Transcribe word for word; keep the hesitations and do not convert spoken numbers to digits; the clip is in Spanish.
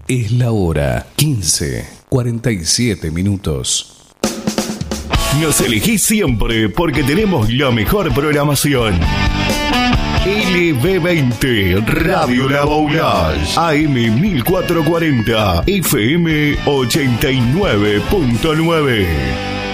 Es la hora quince, cuarenta y siete minutos. Nos elegís siempre porque tenemos la mejor programación. L B veinte, Radio La Boulage, A M mil cuatrocientos cuarenta, F M ochenta y nueve punto nueve.